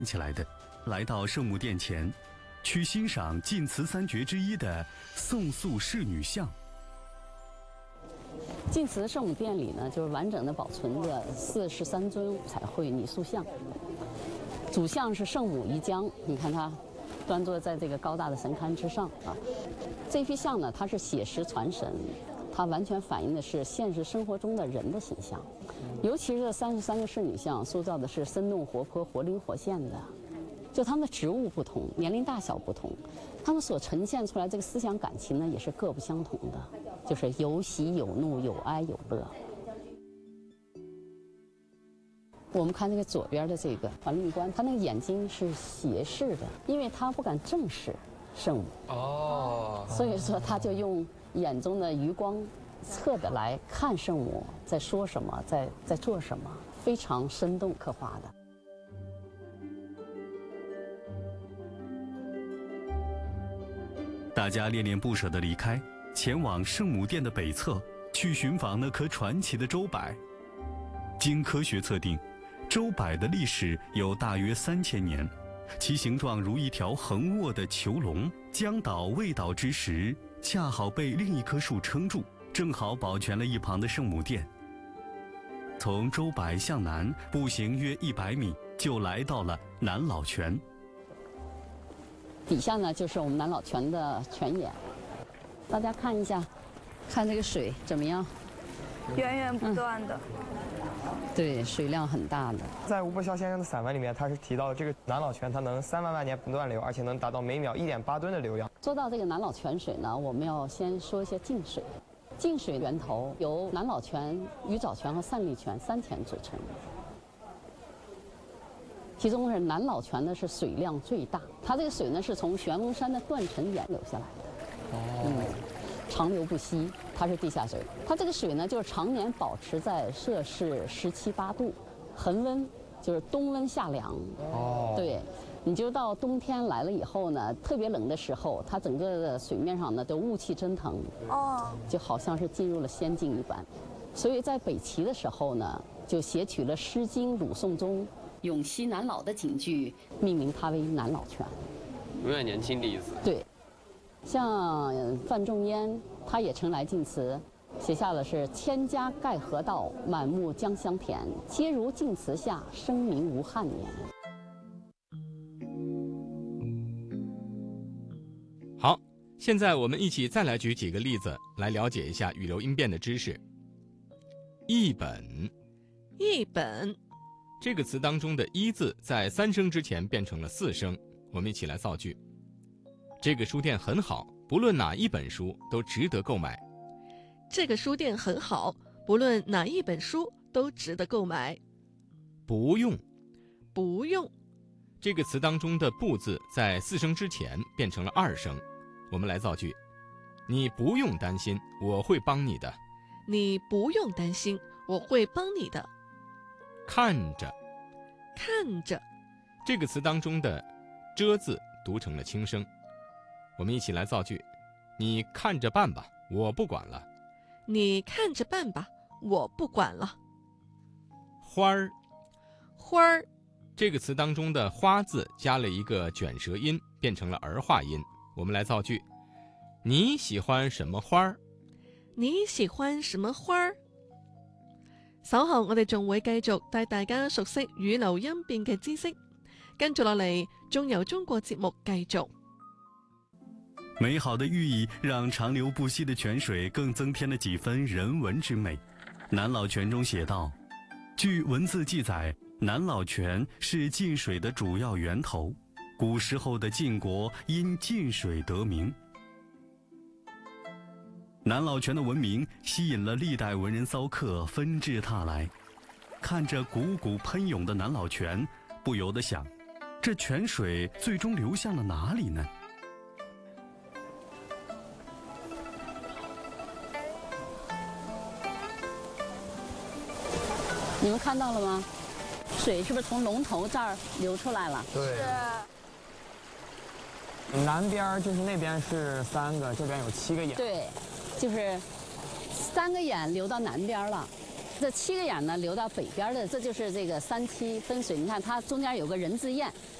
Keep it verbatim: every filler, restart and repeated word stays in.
起来的，来到圣母殿前，去欣赏晋祠三绝之一的宋塑仕女像。 晋祠圣母殿里呢，就是完整的保存着四十三尊彩绘泥塑像。主像是圣母仪浆，你看它端坐在这个高大的神龛之上啊。这批像呢，它是写实传神，它完全反映的是现实生活中的人的形象。尤其是这三十三个仕女像，塑造的是生动活泼、活灵活现的。就他们的职务不同，年龄大小不同，他们所呈现出来这个思想感情呢，也是各不相同的，就是有喜有怒，有哀有乐。我们看那个左边的这个桓令官，他那个眼睛是斜视的，因为他不敢正视圣母。哦，所以说他就用眼中的余光侧的来看圣母在说什么，在在做什么，非常生动刻画的。 大家恋恋不舍地离开，前往圣母殿的北侧，去寻访那棵传奇的周柏。经科学测定，周柏的历史有大约三千年，其形状如一条横卧的囚笼，将倒未倒之时，恰好被另一棵树撑住，正好保全了一旁的圣母殿。从周柏向南步行约一百米，就来到了南老泉。 底下呢就是我们南老泉的泉眼，大家看一下，看这个水怎么样？ 源源不断的、 嗯，对，水量很大的。 在吴伯霄先生的散文里面，他是提到这个南老泉，它能三万万年不断流，而且能达到每秒一点八吨的流量。 说到这个南老泉水呢，我们要先说一些净水。净水源头由南老泉、鱼藻泉和散利泉三泉组成。其中是南老泉呢是水量最大，它这个水呢是从玄龙山的断层岩流下来的，哦，嗯，长流不息，它是地下水。它这个水呢就是常年保持在摄氏十七八度，恒温就是冬温夏凉。哦，对，你就到冬天来了以后呢，特别冷的时候，它整个的水面上呢都雾气蒸腾，哦，就好像是进入了仙境一般。所以在北齐的时候呢，就写取了《诗经·鲁颂》中永熙南老的警句，命名它为南老泉， 永远年轻的意思。 对，像范仲淹，他也曾来晋祠，写下的是“千家盖河道，满目江乡田，皆如晋祠下，生民无憾年”。 好，现在我们一起再来举几个例子，来了解一下语流音变的知识。一本， 一本。 这个词当中的一字在三声之前变成了四声，我们一起来造句。这个书店很好，不论哪一本书都值得购买。 这个书店很好，不论哪一本书都值得购买。 不用， 不用。 这个词当中的不字在四声之前变成了二声，我们来造句。你不用担心，我会帮你的。 你不用担心，我会帮你的。 看着， 看着， 这个词当中的遮字读成了轻声，我们一起来造句。你看着办吧，我不管了。 你看着办吧，我不管了。 花儿， 花儿， 这个词当中的花字加了一个卷舌音，变成了儿化音，我们来造句。你喜欢什么花儿？ 你喜歡什麼花兒？稍後我哋仲會繼續帶大家熟悉語流音變嘅知識，跟住落嚟仲有中國節目繼續。 美好的寓意让长流不息的泉水更增添了几分人文之美。南老泉中写道，据文字记载，南老泉是晋水的主要源头，古时候的晋国因晋水得名。南老泉的闻名吸引了历代文人骚客纷至沓来，看着汩汩喷涌的南老泉，不由得想，这泉水最终流向了哪里呢？ 你们看到了吗？水是不是从龙头这儿流出来了？ 对。南边就是那边是三个，这边有七个眼。 对，就是三个眼流到南边了。 这七个眼呢流到北边的，这就是这个三七分水。你看它中间有个人字堰，